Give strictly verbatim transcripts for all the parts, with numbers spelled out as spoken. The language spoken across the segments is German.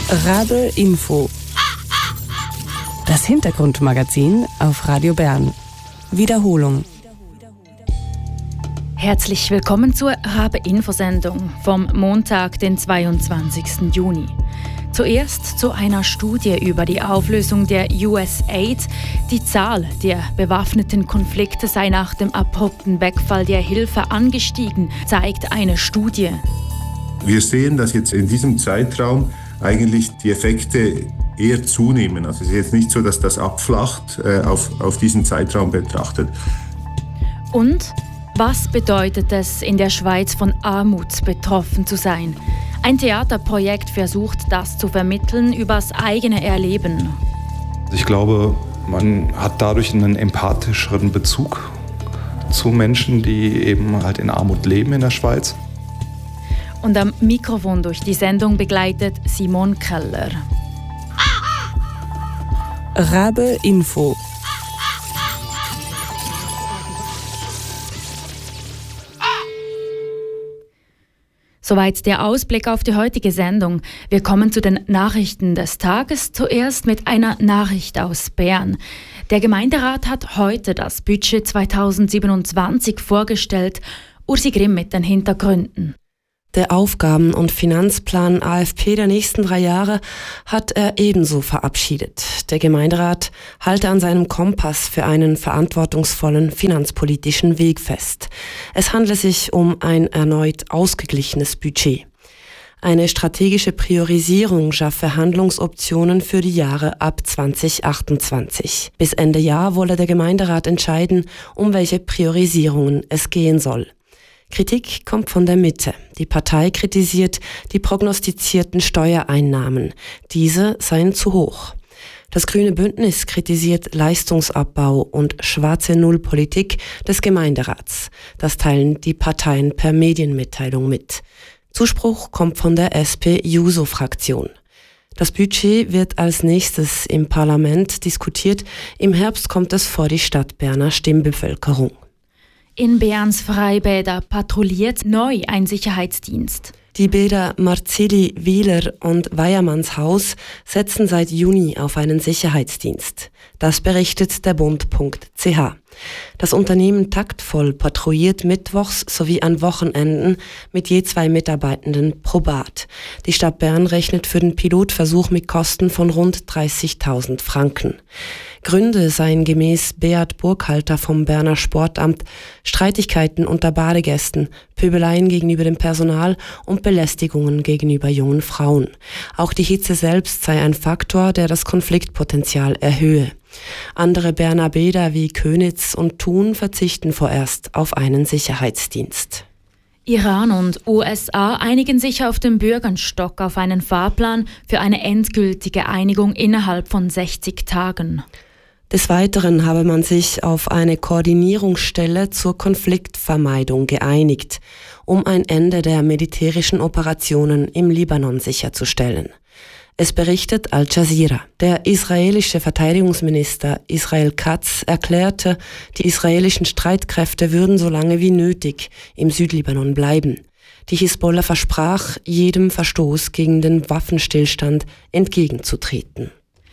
Rabe Info. Das Hintergrundmagazin auf Radio Bern. Wiederholung. Herzlich willkommen zur Rabe-Info-Sendung vom Montag, den zweiundzwanzigsten Juni. Zuerst zu einer Studie über die Auflösung der U S Aid. Die Zahl der bewaffneten Konflikte sei nach dem abrupten Wegfall der Hilfe angestiegen, zeigt eine Studie. Wir sehen, dass jetzt in diesem Zeitraum eigentlich die Effekte eher zunehmen. Also es ist jetzt nicht so, dass das abflacht, äh, auf, auf diesen Zeitraum betrachtet. Und was bedeutet es, in der Schweiz von Armut betroffen zu sein? Ein Theaterprojekt versucht, das zu vermitteln übers eigene Erleben. Ich glaube, man hat dadurch einen empathischeren Bezug zu Menschen, die eben halt in Armut leben in der Schweiz. Und am Mikrofon durch die Sendung begleitet Simon Keller. Rabe Info. Soweit der Ausblick auf die heutige Sendung. Wir kommen zu den Nachrichten des Tages. Zuerst mit einer Nachricht aus Bern. Der Gemeinderat hat heute das Budget zweitausendsiebenundzwanzig vorgestellt. Ursi Grimm mit den Hintergründen. Der Aufgaben- und Finanzplan A F P der nächsten drei Jahre hat er ebenso verabschiedet. Der Gemeinderat halte an seinem Kompass für einen verantwortungsvollen finanzpolitischen Weg fest. Es handle sich um ein erneut ausgeglichenes Budget. Eine strategische Priorisierung schaffe Handlungsoptionen für die Jahre ab zweitausendachtundzwanzig. Bis Ende Jahr wolle der Gemeinderat entscheiden, um welche Priorisierungen es gehen soll. Kritik kommt von der Mitte. Die Partei kritisiert die prognostizierten Steuereinnahmen. Diese seien zu hoch. Das Grüne Bündnis kritisiert Leistungsabbau und schwarze Null-Politik des Gemeinderats. Das teilen die Parteien per Medienmitteilung mit. Zuspruch kommt von der S P-J U S O-Fraktion. Das Budget wird als nächstes im Parlament diskutiert. Im Herbst kommt es vor die Stadtberner Stimmbevölkerung. In Berns Freibäder patrouilliert neu ein Sicherheitsdienst. Die Bäder Marzili, Wieler und Weiermannshaus setzen seit Juni auf einen Sicherheitsdienst. Das berichtet der Bund punkt c h. Das Unternehmen Taktvoll patrouilliert mittwochs sowie an Wochenenden mit je zwei Mitarbeitenden pro Bad. Die Stadt Bern rechnet für den Pilotversuch mit Kosten von rund dreißigtausend Franken. Gründe seien gemäß Beat Burkhalter vom Berner Sportamt Streitigkeiten unter Badegästen, Pöbeleien gegenüber dem Personal und Belästigungen gegenüber jungen Frauen. Auch die Hitze selbst sei ein Faktor, der das Konfliktpotenzial erhöhe. Andere Berner Bäder wie Könitz und Thun verzichten vorerst auf einen Sicherheitsdienst. Iran und U S A einigen sich auf dem Bürgerstock auf einen Fahrplan für eine endgültige Einigung innerhalb von sechzig Tagen. Des Weiteren habe man sich auf eine Koordinierungsstelle zur Konfliktvermeidung geeinigt, um ein Ende der militärischen Operationen im Libanon sicherzustellen. Es berichtet Al Jazeera. Der israelische Verteidigungsminister Israel Katz erklärte, die israelischen Streitkräfte würden so lange wie nötig im Südlibanon bleiben. Die Hisbollah versprach, jedem Verstoß gegen den Waffenstillstand entgegenzutreten.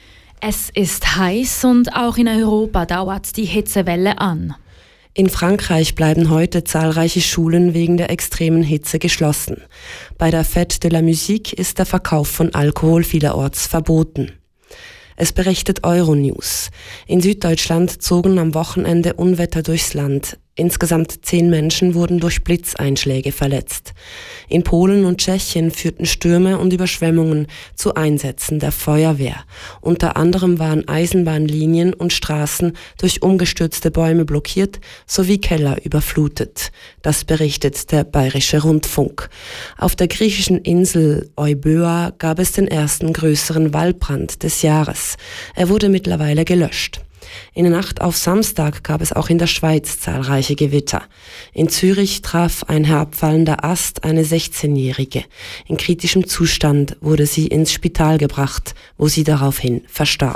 Es ist heiß und auch in Europa dauert die Hitzewelle an. In Frankreich bleiben heute zahlreiche Schulen wegen der extremen Hitze geschlossen. Bei der Fête de la Musique ist der Verkauf von Alkohol vielerorts verboten. Es berichtet Euronews. In Süddeutschland zogen am Wochenende Unwetter durchs Land. Insgesamt zehn Menschen wurden durch Blitzeinschläge verletzt. In Polen und Tschechien führten Stürme und Überschwemmungen zu Einsätzen der Feuerwehr. Unter anderem waren Eisenbahnlinien und Straßen durch umgestürzte Bäume blockiert sowie Keller überflutet. Das berichtet der Bayerische Rundfunk. Auf der griechischen Insel Euböa gab es den ersten größeren Waldbrand des Jahres. Er wurde mittlerweile gelöscht. In der Nacht auf Samstag gab es auch in der Schweiz zahlreiche Gewitter. In Zürich traf ein herabfallender Ast eine sechzehnjährige. In kritischem Zustand wurde sie ins Spital gebracht, wo sie daraufhin verstarb.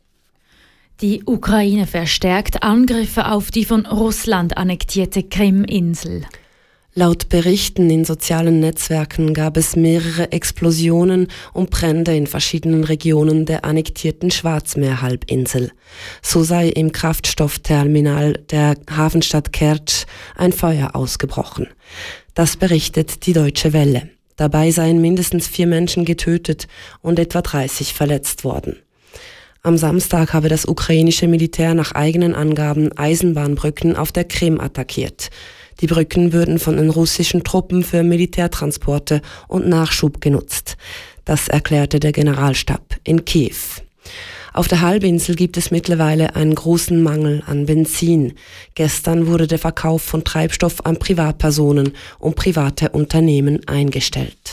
Die Ukraine verstärkt Angriffe auf die von Russland annektierte Krim-Insel. Laut Berichten in sozialen Netzwerken gab es mehrere Explosionen und Brände in verschiedenen Regionen der annektierten Schwarzmeerhalbinsel. So sei im Kraftstoffterminal der Hafenstadt Kertsch ein Feuer ausgebrochen. Das berichtet die Deutsche Welle. Dabei seien mindestens vier Menschen getötet und etwa dreißig verletzt worden. Am Samstag habe das ukrainische Militär nach eigenen Angaben Eisenbahnbrücken auf der Krim attackiert. Die Brücken würden von den russischen Truppen für Militärtransporte und Nachschub genutzt. Das erklärte der Generalstab in Kiew. Auf der Halbinsel gibt es mittlerweile einen großen Mangel an Benzin. Gestern wurde der Verkauf von Treibstoff an Privatpersonen und private Unternehmen eingestellt.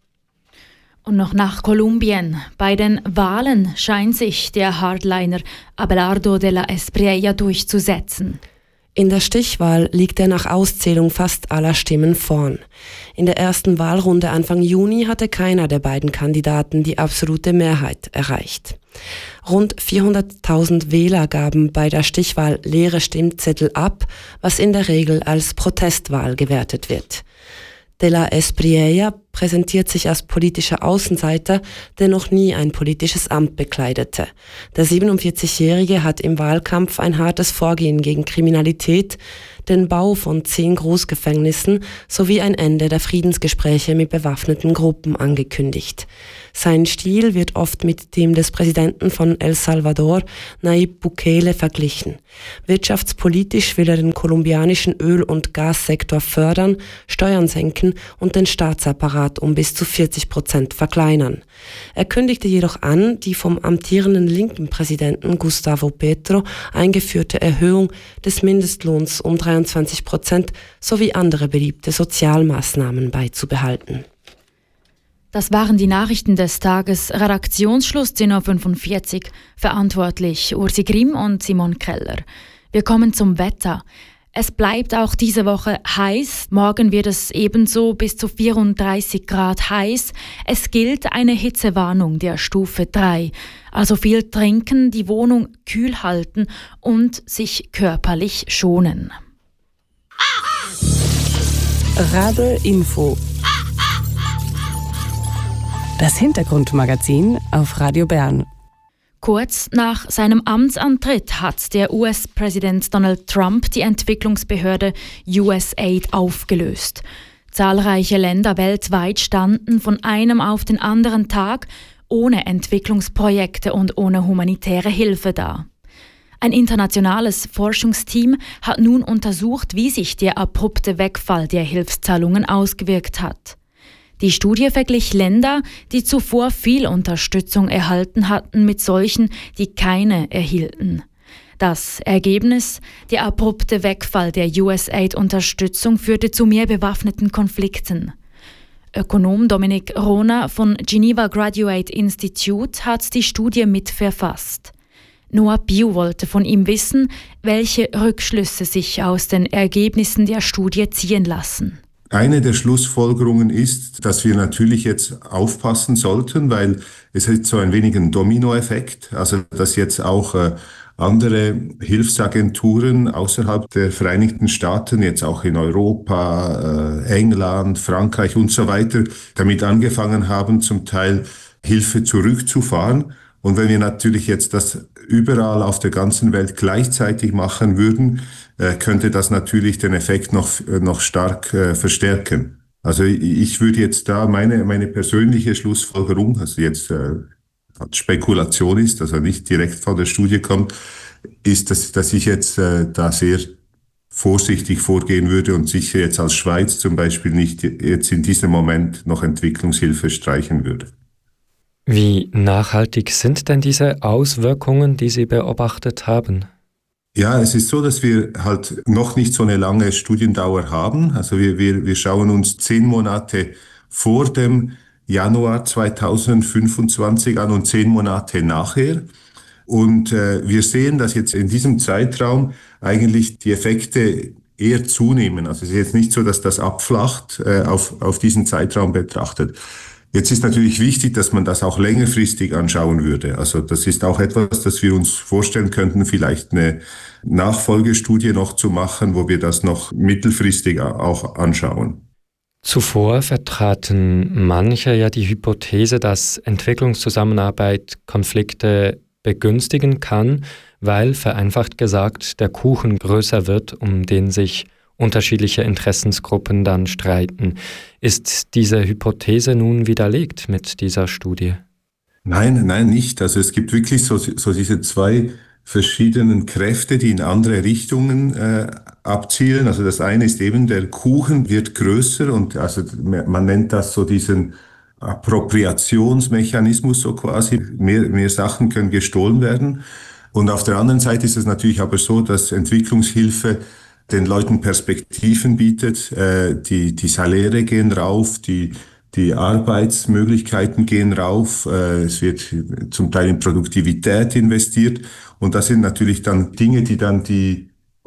Und noch nach Kolumbien. Bei den Wahlen scheint sich der Hardliner Abelardo de la Espriella durchzusetzen. In der Stichwahl liegt er nach Auszählung fast aller Stimmen vorn. In der ersten Wahlrunde Anfang Juni hatte keiner der beiden Kandidaten die absolute Mehrheit erreicht. Rund vierhunderttausend Wähler gaben bei der Stichwahl leere Stimmzettel ab, was in der Regel als Protestwahl gewertet wird. De la Espriella präsentiert sich als politischer Außenseiter, der noch nie ein politisches Amt bekleidete. Der siebenundvierzigjährige hat im Wahlkampf ein hartes Vorgehen gegen Kriminalität, den Bau von zehn Großgefängnissen sowie ein Ende der Friedensgespräche mit bewaffneten Gruppen angekündigt. Sein Stil wird oft mit dem des Präsidenten von El Salvador, Nayib Bukele, verglichen. Wirtschaftspolitisch will er den kolumbianischen Öl- und Gassektor fördern, Steuern senken und den Staatsapparat um bis zu vierzig Prozent verkleinern. Er kündigte jedoch an, die vom amtierenden linken Präsidenten Gustavo Petro eingeführte Erhöhung des Mindestlohns um dreiundzwanzig Prozent sowie andere beliebte Sozialmaßnahmen beizubehalten. Das waren die Nachrichten des Tages. Redaktionsschluss zehn Uhr fünfundvierzig. Verantwortlich Ursi Grimm und Simon Keller. Wir kommen zum Wetter. Es bleibt auch diese Woche heiß. Morgen wird es ebenso bis zu vierunddreißig Grad heiß. Es gilt eine Hitzewarnung der Stufe drei. Also viel trinken, die Wohnung kühl halten und sich körperlich schonen. Rabe Info. Das Hintergrundmagazin auf Radio Bern. Kurz nach seinem Amtsantritt hat der U S-Präsident Donald Trump die Entwicklungsbehörde U S A I D aufgelöst. Zahlreiche Länder weltweit standen von einem auf den anderen Tag ohne Entwicklungsprojekte und ohne humanitäre Hilfe da. Ein internationales Forschungsteam hat nun untersucht, wie sich der abrupte Wegfall der Hilfszahlungen ausgewirkt hat. Die Studie verglich Länder, die zuvor viel Unterstützung erhalten hatten, mit solchen, die keine erhielten. Das Ergebnis: Der abrupte Wegfall der U S A I D-Unterstützung führte zu mehr bewaffneten Konflikten. Ökonom Dominik Rohner von Geneva Graduate Institute hat die Studie mitverfasst. Noah Biu wollte von ihm wissen, welche Rückschlüsse sich aus den Ergebnissen der Studie ziehen lassen. Eine der Schlussfolgerungen ist, dass wir natürlich jetzt aufpassen sollten, weil es hat so ein wenig einen Dominoeffekt, also dass jetzt auch äh, andere Hilfsagenturen außerhalb der Vereinigten Staaten, jetzt auch in Europa, äh, England, Frankreich und so weiter, damit angefangen haben, zum Teil Hilfe zurückzufahren. Und wenn wir natürlich jetzt das überall auf der ganzen Welt gleichzeitig machen würden, äh, könnte das natürlich den Effekt noch, noch stark äh, verstärken. Also ich würde jetzt da meine, meine persönliche Schlussfolgerung, also jetzt äh, Spekulation ist, also nicht direkt von der Studie kommt, ist, dass, dass ich jetzt äh, da sehr vorsichtig vorgehen würde und sicher jetzt als Schweiz zum Beispiel nicht jetzt in diesem Moment noch Entwicklungshilfe streichen würde. Wie nachhaltig sind denn diese Auswirkungen, die Sie beobachtet haben? Ja, es ist so, dass wir halt noch nicht so eine lange Studiendauer haben. Also wir, wir, wir schauen uns zehn Monate vor dem Januar zweitausendfünfundzwanzig an und zehn Monate nachher. Und äh, wir sehen, dass jetzt in diesem Zeitraum eigentlich die Effekte eher zunehmen. Also es ist jetzt nicht so, dass das abflacht äh, auf, auf diesen Zeitraum betrachtet. Jetzt ist natürlich wichtig, dass man das auch längerfristig anschauen würde. Also das ist auch etwas, das wir uns vorstellen könnten, vielleicht eine Nachfolgestudie noch zu machen, wo wir das noch mittelfristig auch anschauen. Zuvor vertraten manche ja die Hypothese, dass Entwicklungszusammenarbeit Konflikte begünstigen kann, weil, vereinfacht gesagt, der Kuchen größer wird, um den sich unterschiedliche Interessensgruppen dann streiten. Ist diese Hypothese nun widerlegt mit dieser Studie? Nein, nein, nicht. Also es gibt wirklich so, so diese zwei verschiedenen Kräfte, die in andere Richtungen äh, abzielen. Also das eine ist eben, der Kuchen wird größer und also man nennt das so diesen Appropriationsmechanismus so quasi. Mehr, mehr Sachen können gestohlen werden. Und auf der anderen Seite ist es natürlich aber so, dass Entwicklungshilfe den Leuten Perspektiven bietet, äh, die, die Saläre gehen rauf, die, die Arbeitsmöglichkeiten gehen rauf, äh, es wird zum Teil in Produktivität investiert und das sind natürlich dann Dinge, die dann die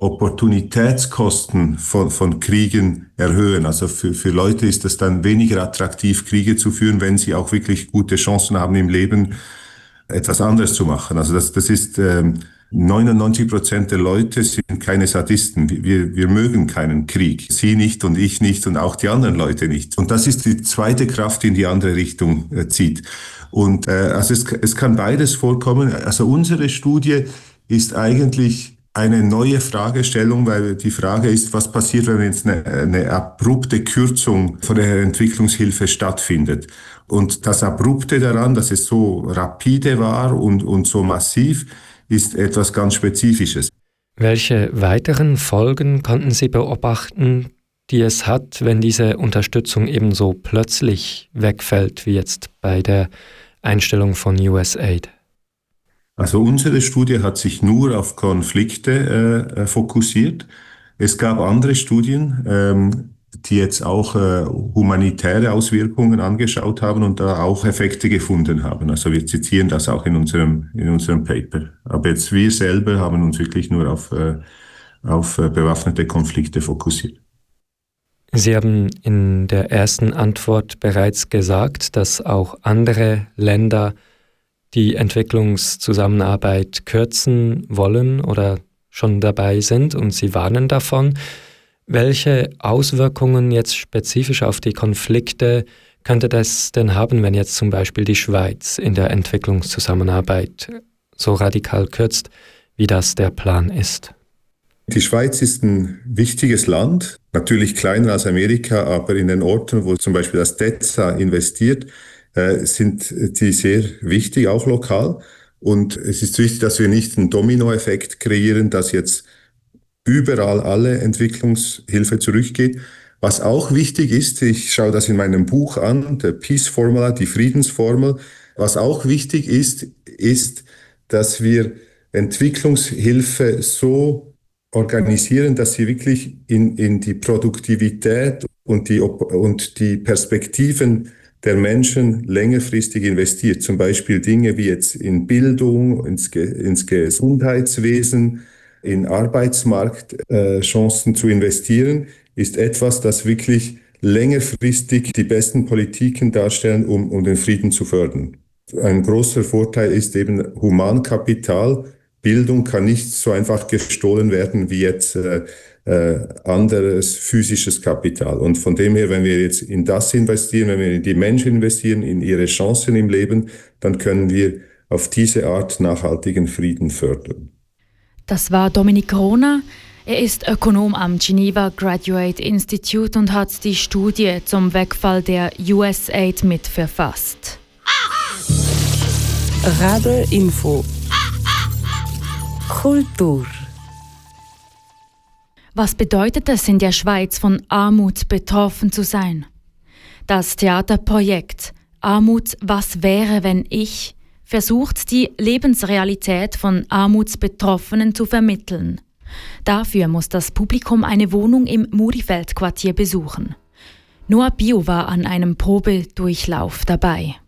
Opportunitätskosten von, von Kriegen erhöhen. Also für, für Leute ist es dann weniger attraktiv, Kriege zu führen, wenn sie auch wirklich gute Chancen haben im Leben, etwas anderes zu machen. Also das, das ist... Ähm, neunundneunzig Prozent der Leute sind keine Sadisten. Wir, wir mögen keinen Krieg. Sie nicht und ich nicht und auch die anderen Leute nicht. Und das ist die zweite Kraft, die in die andere Richtung äh, zieht. Und äh, also es, es kann beides vorkommen. Also unsere Studie ist eigentlich eine neue Fragestellung, weil die Frage ist, was passiert, wenn jetzt eine, eine abrupte Kürzung von der Entwicklungshilfe stattfindet. Und das Abrupte daran, dass es so rapide war und, und so massiv, ist etwas ganz Spezifisches. Welche weiteren Folgen konnten Sie beobachten, die es hat, wenn diese Unterstützung ebenso plötzlich wegfällt, wie jetzt bei der Einstellung von U S A I D? Also unsere Studie hat sich nur auf Konflikte äh, fokussiert. Es gab andere Studien, ähm, die jetzt auch äh, humanitäre Auswirkungen angeschaut haben und da auch Effekte gefunden haben. Also wir zitieren das auch in unserem in unserem Paper. Aber jetzt wir selber haben uns wirklich nur auf äh, auf äh, bewaffnete Konflikte fokussiert. Sie haben in der ersten Antwort bereits gesagt, dass auch andere Länder die Entwicklungszusammenarbeit kürzen wollen oder schon dabei sind und Sie warnen davon. Welche Auswirkungen jetzt spezifisch auf die Konflikte könnte das denn haben, wenn jetzt zum Beispiel die Schweiz in der Entwicklungszusammenarbeit so radikal kürzt, wie das der Plan ist? Die Schweiz ist ein wichtiges Land, natürlich kleiner als Amerika, aber in den Orten, wo zum Beispiel das D E Z A investiert, äh, sind die sehr wichtig, auch lokal. Und es ist wichtig, dass wir nicht einen Dominoeffekt kreieren, dass jetzt überall alle Entwicklungshilfe zurückgeht. Was auch wichtig ist, ich schaue das in meinem Buch an, der Peace Formula, die Friedensformel. Was auch wichtig ist, ist, dass wir Entwicklungshilfe so organisieren, dass sie wirklich in, in die Produktivität und die, und die Perspektiven der Menschen längerfristig investiert. Zum Beispiel Dinge wie jetzt in Bildung, ins, ins Gesundheitswesen, in Arbeitsmarktchancen äh, zu investieren, ist etwas, das wirklich längerfristig die besten Politiken darstellen, um, um den Frieden zu fördern. Ein großer Vorteil ist eben Humankapital. Bildung kann nicht so einfach gestohlen werden wie jetzt äh, äh, anderes physisches Kapital. Und von dem her, wenn wir jetzt in das investieren, wenn wir in die Menschen investieren, in ihre Chancen im Leben, dann können wir auf diese Art nachhaltigen Frieden fördern. Das war Dominik Rona. Er ist Ökonom am Geneva Graduate Institute und hat die Studie zum Wegfall der U S A I D mitverfasst. Radio Info. Kultur. Was bedeutet es, in der Schweiz von Armut betroffen zu sein? Das Theaterprojekt Armut, was wäre, wenn ich versucht, die Lebensrealität von Armutsbetroffenen zu vermitteln. Dafür muss das Publikum eine Wohnung im Murifeld-Quartier besuchen. Noah Bio war an einem Probedurchlauf dabei.